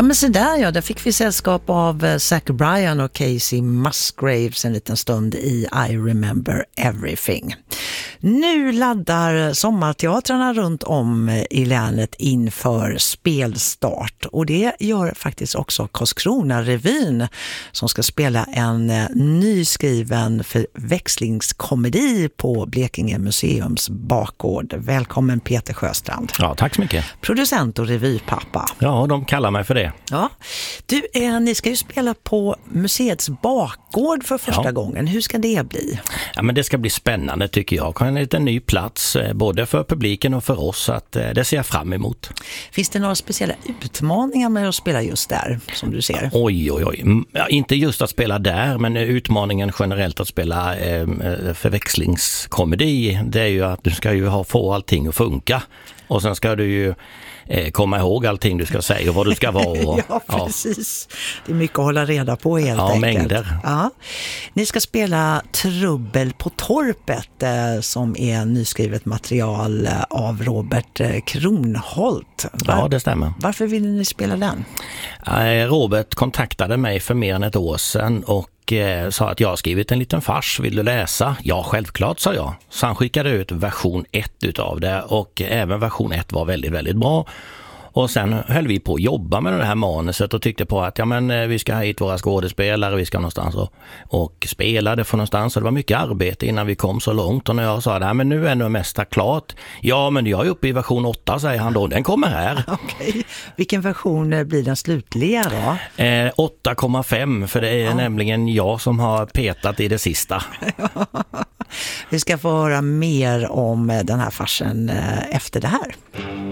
men så där fick vi sällskap av Zach Bryan och Casey Musgraves en liten stund i I Remember Everything. Nu laddar sommarteatrarna runt om i länet inför spelstart, och det gör faktiskt också Karlskrona-revyn som ska spela en nyskriven förväxlingskomedi på Blekinge museums bakgård. Välkommen Peter Sjöstrand. Ja, tack så mycket. Producent och revypappa. Ja, de kallar mig för det. Ja. Du, ni ska ju spela på museets bakgård för första gången. Hur ska det bli? Ja, men det ska bli spännande tycker jag. En liten ny plats både för publiken och för oss, att det ser jag fram emot. Finns det några speciella utmaningar med att spela just där som du ser? Oj. Ja, inte just att spela där, men utmaningen generellt att spela förväxlingskomedi, det är ju att du ska ju få allting att funka. Och sen ska du ju komma ihåg allting du ska säga och vad du ska vara. Ja, precis. Det är mycket att hålla reda på helt enkelt. Mängder. Ja. Ni ska spela Trubbel på torpet som är nyskrivet material av Robert Kronholt. Ja, det stämmer. Varför ville ni spela den? Robert kontaktade mig för mer än ett år sedan och sa att jag har skrivit en liten fars, vill du läsa? Ja, självklart, sa jag. Så han skickade ut version 1 utav det, och även version 1 var väldigt, väldigt bra. Och sen höll vi på att jobba med det här manuset och tyckte på att vi ska ha hit våra skådespelare, vi ska någonstans och spela det för någonstans. Så det var mycket arbete innan vi kom så långt, och när jag sa det men nu är det mesta klart. Ja, men jag är uppe i version 8, säger han då. Den kommer här. Okej. Vilken version blir den slutliga då? 8,5, för det är nämligen jag som har petat i det sista. Vi ska få höra mer om den här farsen efter det här.